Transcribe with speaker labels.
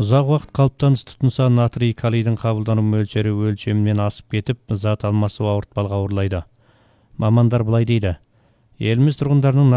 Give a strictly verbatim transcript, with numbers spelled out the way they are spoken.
Speaker 1: Ұзақ уақыт қалыптаныс тұтынса, натрий калийдің қабылдану мөлшері өлшемінен асып кетіп, зат алмасу ауыртпалығы ауырлайды. Мамандар былай дейді: еліміз тұрғындарының